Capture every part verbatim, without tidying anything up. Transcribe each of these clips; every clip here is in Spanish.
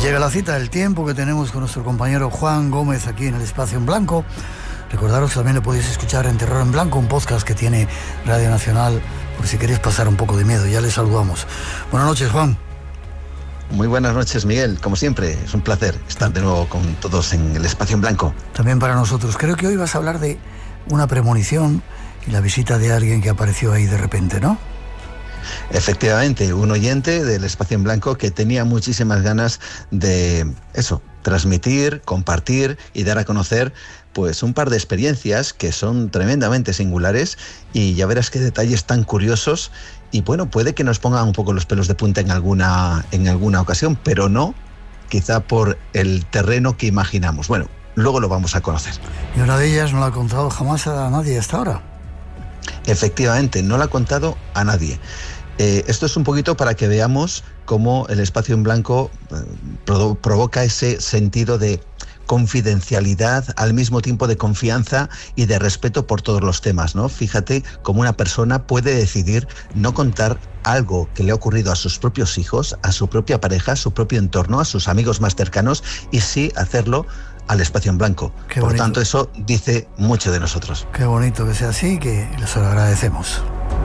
Llega la cita, el tiempo que tenemos con nuestro compañero Juan Gómez aquí en el Espacio en Blanco. Recordaros que también lo podéis escuchar en Terror en Blanco, un podcast que tiene Radio Nacional, por si queréis pasar un poco de miedo. Ya les saludamos. Buenas noches, Juan. Muy buenas noches, Miguel. Como siempre, es un placer estar de nuevo con todos en el Espacio en Blanco. También para nosotros. Creo que hoy vas a hablar de una premonición y la visita de alguien que apareció ahí de repente, ¿no? Efectivamente, un oyente del Espacio en Blanco que tenía muchísimas ganas de eso, transmitir, compartir y dar a conocer pues un par de experiencias que son tremendamente singulares, y ya verás qué detalles tan curiosos, y bueno, puede que nos pongan un poco los pelos de punta en alguna, en alguna ocasión, pero no quizá por el terreno que imaginamos. Bueno, luego lo vamos a conocer. Y una de ellas no la ha contado jamás a nadie hasta ahora. Efectivamente, no la ha contado a nadie. Eh, esto es un poquito para que veamos cómo el Espacio en Blanco eh, provo- provoca ese sentido de confidencialidad, al mismo tiempo de confianza y de respeto por todos los temas, ¿no? Fíjate cómo una persona puede decidir no contar algo que le ha ocurrido a sus propios hijos, a su propia pareja, a su propio entorno, a sus amigos más cercanos, y sí hacerlo al Espacio en Blanco. Qué por bonito. tanto, eso dice mucho de nosotros. Qué bonito que sea así, que les lo agradecemos.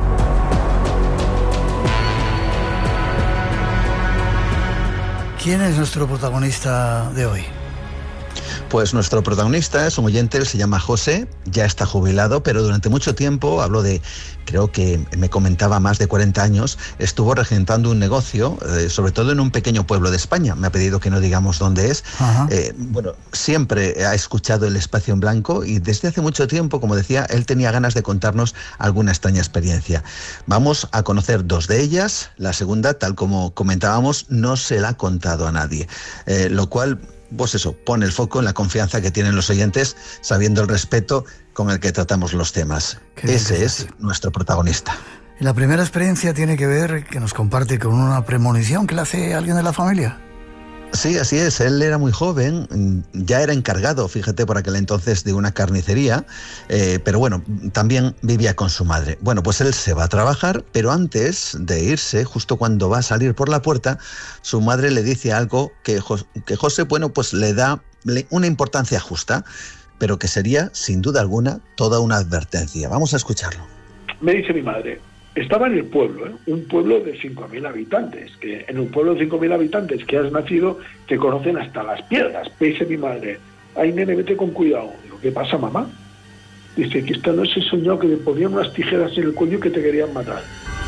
¿Quién es nuestro protagonista de hoy? Pues nuestro protagonista es un oyente, él se llama José, ya está jubilado, pero durante mucho tiempo, hablo de, creo que me comentaba, más de cuarenta años, estuvo regentando un negocio, eh, sobre todo en un pequeño pueblo de España. Me ha pedido que no digamos dónde es. Eh, bueno, siempre ha escuchado el Espacio en Blanco, y desde hace mucho tiempo, como decía, él tenía ganas de contarnos alguna extraña experiencia. Vamos a conocer dos de ellas. La segunda, tal como comentábamos, no se la ha contado a nadie, eh, lo cual, pues eso, pone el foco en la confianza que tienen los oyentes, sabiendo el respeto con el que tratamos los temas. Qué Ese es nuestro protagonista. Y la primera experiencia tiene que ver, que nos comparte, con una premonición que le hace alguien de la familia. Sí, así es. Él era muy joven, ya era encargado, fíjate, por aquel entonces de una carnicería, eh, pero bueno, también vivía con su madre. Bueno, pues él se va a trabajar, pero antes de irse, justo cuando va a salir por la puerta, su madre le dice algo que, Jos- que José, bueno, pues le da una importancia justa, pero que sería, sin duda alguna, toda una advertencia. Vamos a escucharlo. Me dice mi madre, estaba en el pueblo, ¿eh? Un pueblo de cinco mil habitantes, que en un pueblo de cinco mil habitantes que has nacido, te conocen hasta las piedras. Me dice mi madre, ay nene, vete con cuidado. Digo, ¿qué pasa, mamá? Dice que esta noche soñó que le ponían unas tijeras en el cuello y que te querían matar.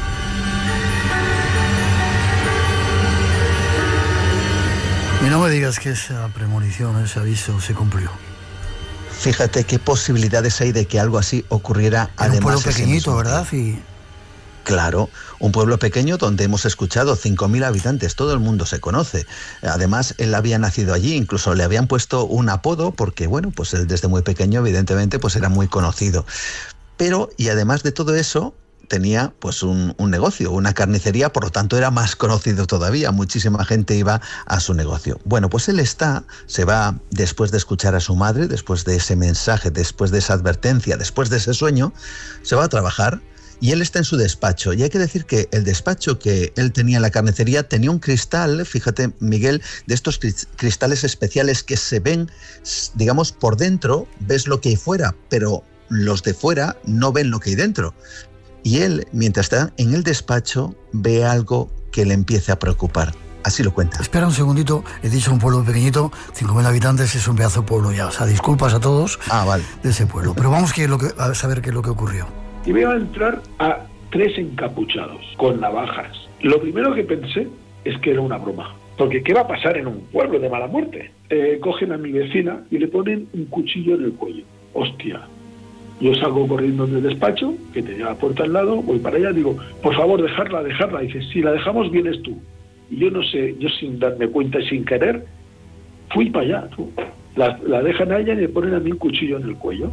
Y no me digas que esa premonición, ese aviso se cumplió. Fíjate qué posibilidades hay de que algo así ocurriera. Era un pueblo además ese pequeñito, mismo ¿verdad? Y Claro, un pueblo pequeño donde hemos escuchado cinco mil habitantes, todo el mundo se conoce. Además, él había nacido allí, incluso le habían puesto un apodo porque, bueno, pues él desde muy pequeño, evidentemente, pues era muy conocido. Pero, y además de todo eso, tenía pues un, un negocio, una carnicería, por lo tanto era más conocido todavía, muchísima gente iba a su negocio. Bueno, pues él está, se va después de escuchar a su madre, después de ese mensaje, después de esa advertencia, después de ese sueño, se va a trabajar. Y él está en su despacho, y hay que decir que el despacho que él tenía en la carnicería tenía un cristal, fíjate, Miguel, de estos cristales especiales que se ven, digamos, por dentro, ves lo que hay fuera, pero los de fuera no ven lo que hay dentro. Y él, mientras está en el despacho, ve algo que le empieza a preocupar. Así lo cuenta. Espera un segundito, he dicho un pueblo pequeñito, cinco mil habitantes, es un pedazo de pueblo ya, o sea, disculpas a todos ah, vale. de ese pueblo. Pero vamos que lo que, a saber qué es lo que ocurrió. Y veo entrar a tres encapuchados con navajas. Lo primero que pensé es que era una broma, porque ¿qué va a pasar en un pueblo de mala muerte? Eh, cogen a mi vecina y le ponen un cuchillo en el cuello. Hostia. Yo salgo corriendo del despacho, que tenía la puerta al lado, voy para allá, digo, por favor, dejarla, dejarla. Dice, si la dejamos, vienes tú. Y yo no sé, yo sin darme cuenta y sin querer, fui para allá. Tú. La, la dejan a ella y le ponen a mí un cuchillo en el cuello.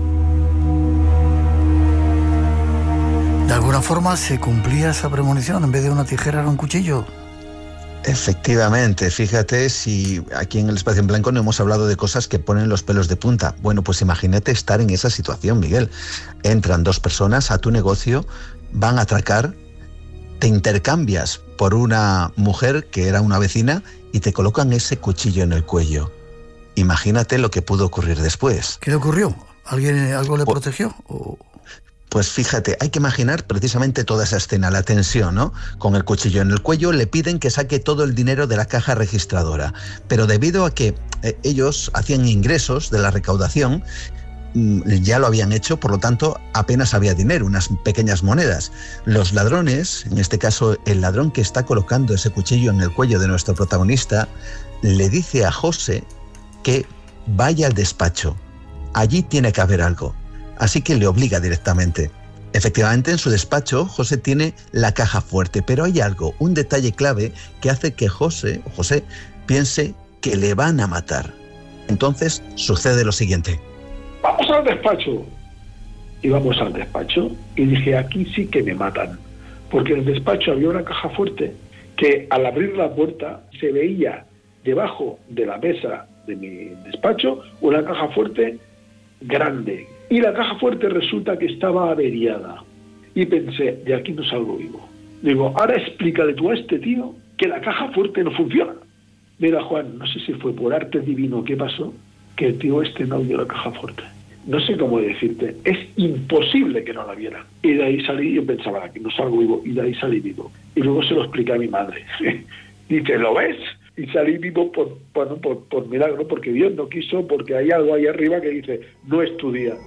¿De alguna forma se cumplía esa premonición? En vez de una tijera era un cuchillo. Efectivamente, fíjate si aquí en el Espacio en Blanco no hemos hablado de cosas que ponen los pelos de punta. Bueno, pues imagínate estar en esa situación, Miguel. Entran dos personas a tu negocio, van a atracar, te intercambias por una mujer que era una vecina y te colocan ese cuchillo en el cuello. Imagínate lo que pudo ocurrir después. ¿Qué le ocurrió? ¿Alguien algo le protegió? ¿O? Pues fíjate, hay que imaginar precisamente toda esa escena, la tensión, ¿no? Con el cuchillo en el cuello le piden que saque todo el dinero de la caja registradora, pero debido a que eh, ellos hacían ingresos de la recaudación, ya lo habían hecho, por lo tanto apenas había dinero, unas pequeñas monedas. Los ladrones, en este caso el ladrón que está colocando ese cuchillo en el cuello de nuestro protagonista, le dice a José que vaya al despacho, allí tiene que haber algo, así que le obliga directamente. Efectivamente, en su despacho José tiene la caja fuerte, pero hay algo, un detalle clave que hace que José, José piense que le van a matar. Entonces sucede lo siguiente. Vamos al despacho. Y vamos al despacho y dije, aquí sí que me matan. Porque en el despacho había una caja fuerte que al abrir la puerta se veía debajo de la mesa de mi despacho una caja fuerte grande. Y la caja fuerte resulta que estaba averiada. Y pensé, de aquí no salgo vivo. Digo, ahora explícale tú a este tío que la caja fuerte no funciona. Mira, Juan, no sé si fue por arte divino qué pasó, que el tío este no vio la caja fuerte. No sé cómo decirte, es imposible que no la viera. Y de ahí salí, yo pensaba, aquí no salgo vivo, y de ahí salí vivo. Y luego se lo expliqué a mi madre. Dice, ¿lo ves? Y salí vivo por, bueno, por, por milagro, porque Dios no quiso, porque hay algo ahí arriba que dice, no es tu día.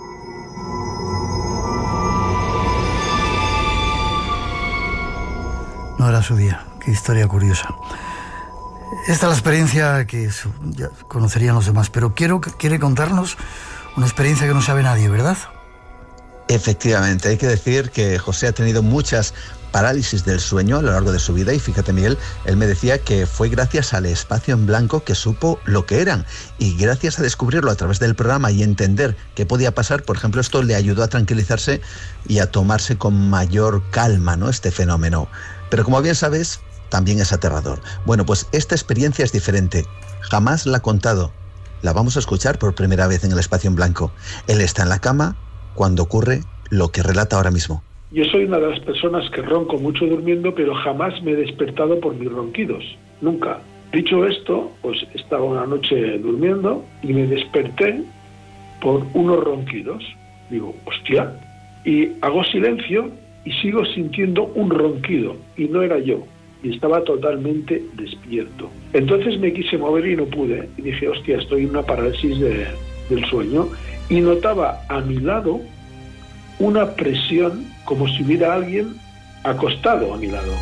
No era su día, qué historia curiosa. Esta es la experiencia que ya conocerían los demás, pero quiero, quiere contarnos una experiencia que no sabe nadie, ¿verdad? Efectivamente, hay que decir que José ha tenido muchas parálisis del sueño a lo largo de su vida y fíjate, Miguel, él me decía que fue gracias al espacio en blanco que supo lo que eran y gracias a descubrirlo a través del programa y entender qué podía pasar, por ejemplo, esto le ayudó a tranquilizarse y a tomarse con mayor calma, ¿no?, este fenómeno. Pero como bien sabes, también es aterrador. Bueno, pues esta experiencia es diferente. Jamás la ha contado. La vamos a escuchar por primera vez en el espacio en blanco. Él está en la cama cuando ocurre lo que relata ahora mismo. Yo soy una de las personas que ronco mucho durmiendo, pero jamás me he despertado por mis ronquidos. Nunca. Dicho esto, pues estaba una noche durmiendo y me desperté por unos ronquidos. Digo, hostia. Y hago silencio y sigo sintiendo un ronquido. Y no era yo. Y estaba totalmente despierto. Entonces me quise mover y no pude. Y dije, hostia, estoy en una parálisis de, del sueño. Y notaba a mi lado una presión como si hubiera alguien acostado a mi lado.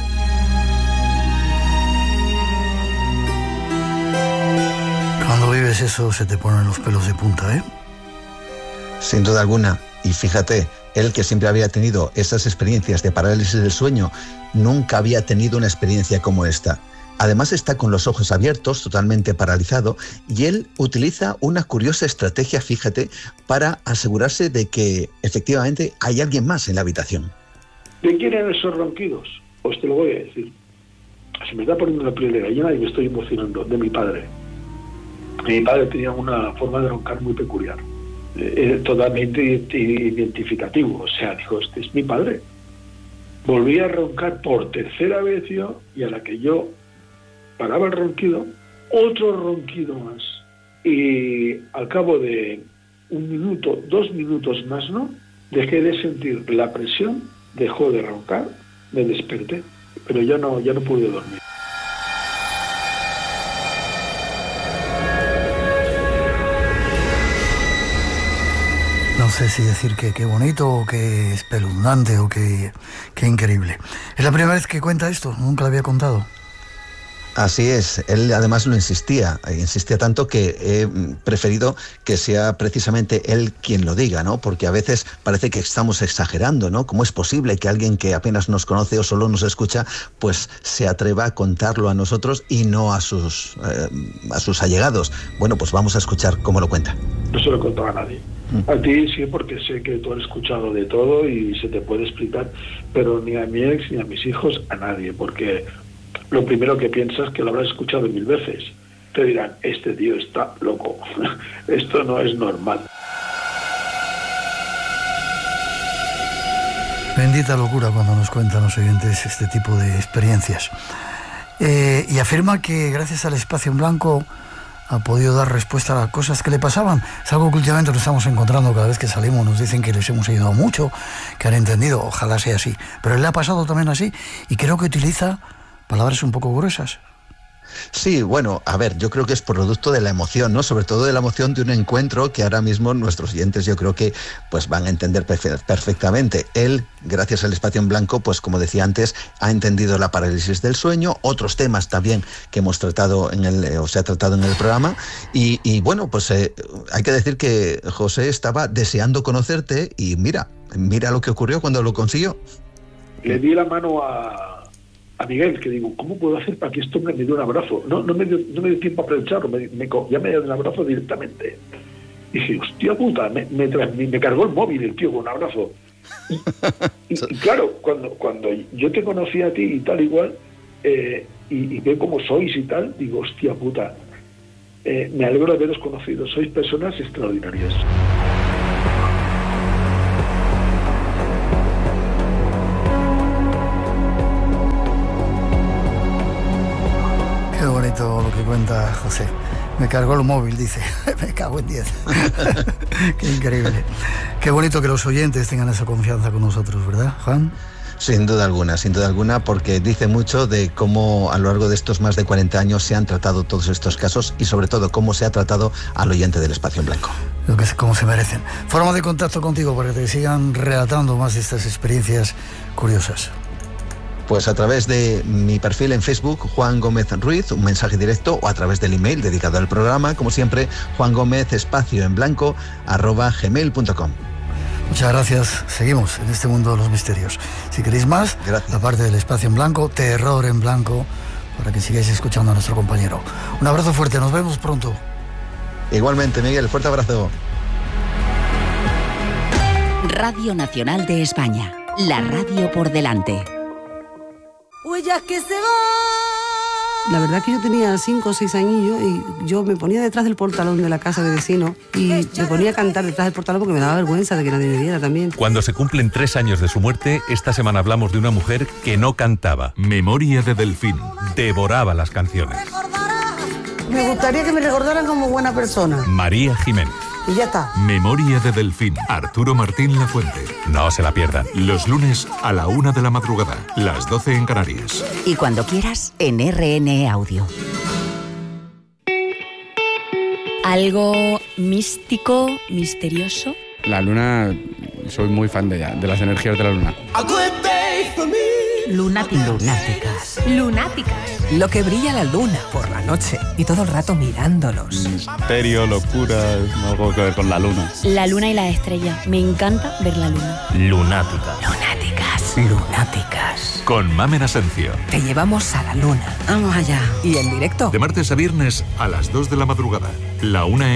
Cuando vives eso se te ponen los pelos de punta, ¿eh? Sin duda alguna. Y fíjate, él que siempre había tenido esas experiencias de parálisis del sueño, nunca había tenido una experiencia como esta. Además está con los ojos abiertos, totalmente paralizado, y él utiliza una curiosa estrategia, fíjate, para asegurarse de que efectivamente hay alguien más en la habitación. ¿De quién eran esos ronquidos? Pues te lo voy a decir. Se me está poniendo la piel de gallina y me estoy emocionando. De mi padre. Mi padre tenía una forma de roncar muy peculiar. Eh, totalmente identificativo. O sea, dijo, este es mi padre. Volví a roncar por tercera vez yo, y a la que yo paraba el ronquido, otro ronquido más. Y al cabo de un minuto, dos minutos más, ¿no?, dejé de sentir la presión, dejó de roncar, me desperté, pero ya no, ya no pude dormir. No sé si decir que qué bonito o que espeluznante o que, que increíble. ¿Es la primera vez que cuenta esto? Nunca lo había contado. Así es, él además lo insistía, insistía tanto que he preferido que sea precisamente él quien lo diga, ¿no? Porque a veces parece que estamos exagerando, ¿no? ¿Cómo es posible que alguien que apenas nos conoce o solo nos escucha, pues se atreva a contarlo a nosotros y no a sus, eh, a sus allegados? Bueno, pues vamos a escuchar cómo lo cuenta. No se lo contaba a nadie. A ti sí, porque sé que tú has escuchado de todo y se te puede explicar, pero ni a mi ex ni a mis hijos, a nadie, porque lo primero que piensas que lo habrás escuchado mil veces. Te dirán, este tío está loco, esto no es normal. Bendita locura cuando nos cuentan los oyentes este tipo de experiencias. Eh, y afirma que gracias al espacio en blanco ha podido dar respuesta a las cosas que le pasaban. Es algo que últimamente nos estamos encontrando cada vez que salimos. Nos dicen que les hemos ayudado mucho, que han entendido. Ojalá sea así. Pero él le ha pasado también así y creo que utiliza palabras un poco gruesas. Sí, bueno, a ver, yo creo que es producto de la emoción, ¿no? Sobre todo de la emoción de un encuentro que ahora mismo nuestros oyentes yo creo que pues van a entender perfe- perfectamente. Él, gracias al espacio en blanco, pues como decía antes, ha entendido la parálisis del sueño, otros temas también que hemos tratado en el, o se ha tratado en el programa, y, y bueno, pues eh, hay que decir que José estaba deseando conocerte y mira, mira lo que ocurrió cuando lo consiguió. Le di la mano a... a Miguel, que digo, ¿cómo puedo hacer para que esto me dé un abrazo? No, no me dio, no me dio tiempo a pensarlo, me, me, ya me dio un abrazo directamente. Y dije, hostia puta, me, me, me, me cargó el móvil el tío con un abrazo. Y, y, y claro, cuando, cuando yo te conocí a ti y tal igual, eh, y, y veo cómo sois y tal, digo, hostia puta, eh, me alegro de haberos conocido, sois personas extraordinarias. Qué bonito lo que cuenta José. Me cargó el móvil, dice. Me cago en diez. Qué increíble. Qué bonito que los oyentes tengan esa confianza con nosotros, ¿verdad, Juan? Sin duda alguna, sin duda alguna, porque dice mucho de cómo a lo largo de estos más de cuarenta años se han tratado todos estos casos y sobre todo cómo se ha tratado al oyente del espacio en blanco. Lo que es, como se merecen. Forma de contacto contigo para que te sigan relatando más de estas experiencias curiosas. Pues a través de mi perfil en Facebook, Juan Gómez Ruiz, un mensaje directo, o a través del email dedicado al programa, como siempre, Juan Gómez espacio en blanco arroba gmail punto com. Muchas gracias. Seguimos en este mundo de los misterios. Si queréis más, gracias. Aparte del espacio en blanco, terror en blanco, para que sigáis escuchando a nuestro compañero. Un abrazo fuerte, nos vemos pronto. Igualmente, Miguel, fuerte abrazo. Radio Nacional de España, la radio por delante. Huellas que se van. La verdad que yo tenía cinco o seis añillos y yo me ponía detrás del portalón de la casa de vecino y me ponía a cantar detrás del portalón porque me daba vergüenza de que nadie me viera también. Cuando se cumplen tres años de su muerte, esta semana hablamos de una mujer que no cantaba. Memoria de Delfín. Devoraba las canciones. Me gustaría que me recordaran como buena persona. María Jiménez. Y ya está. Memoria de Delfín. Arturo Martín Lafuente. No se la pierdan. Los lunes a la una de la madrugada. Las doce en Canarias. Y cuando quieras, en R N E Audio. Algo místico, misterioso. La luna, soy muy fan de ella, de las energías de la luna. Lunáticas. Lunáticas. Lunáticas. Lo que brilla la luna por la noche y todo el rato mirándolos. Misterio, locura, algo que ver con la luna. La luna y la estrella. Me encanta ver la luna. Lunáticas. Lunáticas. Lunáticas. Con Mamen Asencio. Te llevamos a la luna. Vamos allá. Y en directo. De martes a viernes a las dos de la madrugada. La una